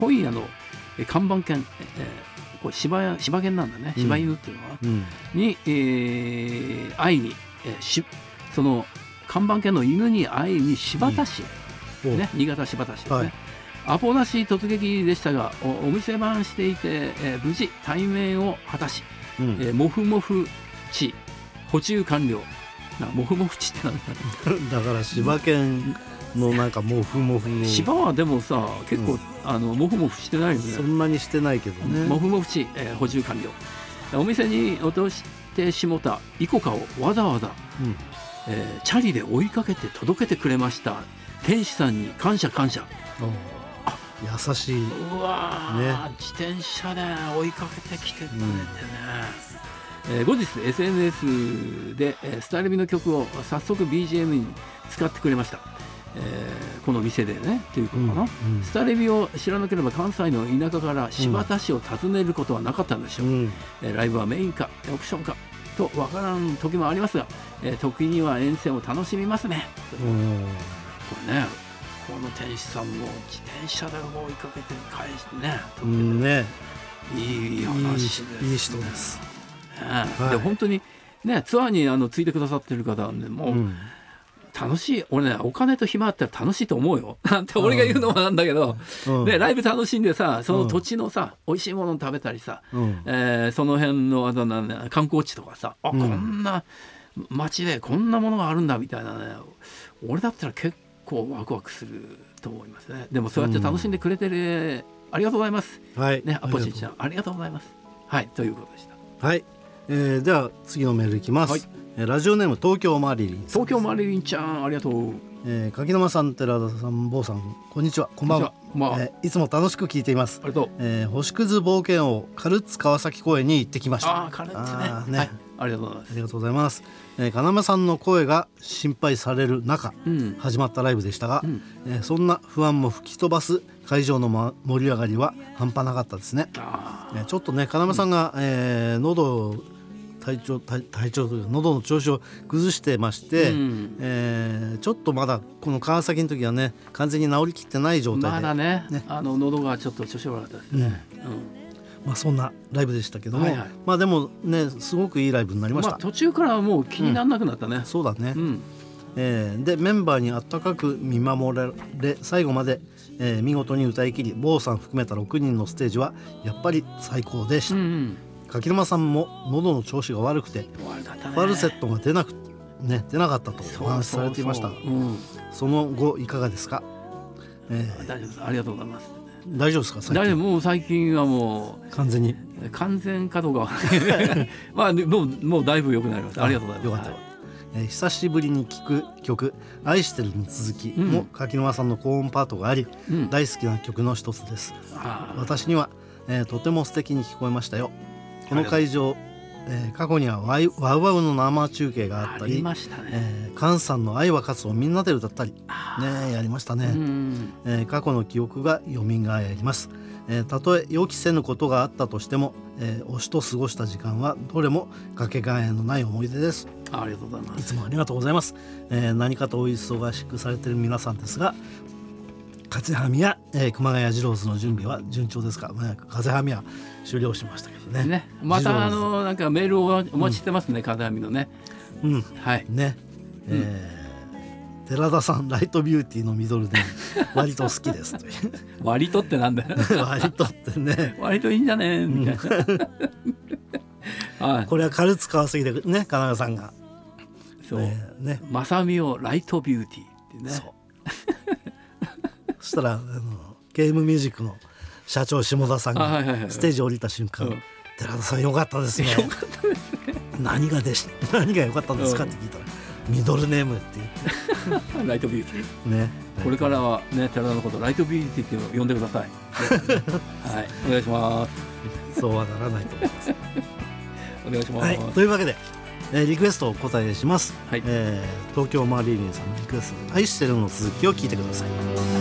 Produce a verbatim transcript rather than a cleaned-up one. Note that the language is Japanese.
本屋の看板犬、えー、これ柴柴犬なんだね、柴犬っていうのは、うん、に、えー、会いに、えー、しその看板犬の犬に会いに新発田市、うんね、新潟新発田市ですね、はい、アポなし突撃でしたが お, お店番していて、えー、無事対面を果たし、うんえー、モフモフ地補充完了。なモフモフ地ってなんだだから柴犬のなんかモフモフの柴はでもさ結構、うん、あのモフモフしてないよね。 そんなにしてないけどね。 モフモフ地、えー、補充完了。お店に落としてしもたイコカをわざわざ、うんえー、チャリで追いかけて届けてくれました。店主さんに感謝感謝。 あ優しい。 うわ、ね、自転車で追いかけてきてくれてね、うんえー、後日 エスエヌエス で、えー、スタイルビの曲を早速 ビージーエム に使ってくれました。えー、この店でねということかな、うんうん、スタレビを知らなければ関西の田舎から新発田市を訪ねることはなかったんでしょう、うんえー、ライブはメインかオプションかと分からん時もありますが、えー、時には遠征を楽しみますね。これねこの店主さんも自転車で追いかけて返してね、 うんねいい話ですね。 いい人です、 ねはい、で本当にねツアーにあのついてくださってる方はねもう、うん楽しい。俺ねお金と暇あったら楽しいと思うよなんて俺が言うのもなんだけど、うんね、ライブ楽しんでさその土地のさ、うん、美味しいものを食べたりさ、うんえー、その辺のあのなん、ね、観光地とかさあ、うん、こんな街でこんなものがあるんだみたいなね俺だったら結構ワクワクすると思いますね。でもそうやって楽しんでくれてる、うん、ありがとうございます、 はいね、アポチッちゃんありがとうございます。はいということでした。 はい、えー、では次のメールいきます、はいラジオネーム東京マリリン。 東京マリリンちゃんありがとう。 えー、柿沼さん寺田さん坊さんこんにちはこんばんは。こんばんは、えー、いつも楽しく聞いています。 ありがとう。 えー、星屑冒険王カルッツ川崎公園に行ってきました。 あカルッツ ね, ね、はい、ありがとうございます。 ありがとうございます。えー、金間さんの声が心配される中、うん、始まったライブでしたが、うんえー、そんな不安も吹き飛ばす会場の、ま、盛り上がりは半端なかったですね。あ、えー、ちょっとね金間さんが、うんえー、喉を体調、体, 体調というか喉の調子を崩してまして、うんえー、ちょっとまだこの川崎の時はね完全に治りきってない状態でまだ ね, ねあの喉がちょっと調子悪かったですね、うんうんまあ、そんなライブでしたけども、 はいはいまあ、でもねすごくいいライブになりました、まあ、 途中からはもう気にならなくなったね、うん、 そうだね、うんえー、でメンバーに温かく見守られ最後まで、えー、見事に歌い切り坊さん含めたろくにんのステージはやっぱり最高でした、うんうん柿沼さんも喉の調子が悪くてファルセットが出なく、ね、出なかったとお話しされていました。そうそうそう、うん、その後いかがですか。 えー、大丈夫です。ありがとうございます。 大丈夫ですか。最近大丈夫もう最近はもう完全に完全かどうかはまあもうもうだいぶ良くなりました。ありがとうございます。 よかった、えー、久しぶりに聴く曲愛してるの続きも、うん、柿沼さんの高音パートがあり、うん、大好きな曲の一つです。私には、えー、とても素敵に聞こえましたよ。この会場、えー、過去にはワイワウワウの生中継があったり、ありましたね。えー、カンさんの愛は勝つをみんなで歌ったり、ね、やりましたね。えー、過去の記憶が蘇ります。えー、たとえ予期せぬことがあったとしても、えー、推しと過ごした時間はどれもかけがえのない思い出です。 ありがとうございます。 いつもありがとうございます。えー、何かとお忙しくされている皆さんですが風はみや、えー、熊谷二郎ズの準備は順調ですか。まあ、風はみは終了しましたけど ね, ねまたあのなんかメールをお待ちしてますね、うん、風はみのね、 うんはいねえーうん、寺田さんライトビューティーのミドルで割と好きですという割とってなんだよ割とってね割といいんじゃねみたいな、 はい、これはカルツ川崎でね金川さんがそう、ねね、まさみをライトビューティーってねそうそしたらあのゲームミュージックの社長下田さんがステージ降りた瞬間、はいはいはい、寺田さん良かったですね良かったですね何がでし何が良かったんですかって聞いたら、うん、ミドルネームって言ってライトビューティー、ね、これからはね寺田のことライトビューティーって呼んでくださいはいお願いしますそうはならないと思いますお願いします、 はい、というわけでえー、リクエストをお答えします、はいえー、東京マリリンさんのリクエスト愛してるの続きを聞いてください。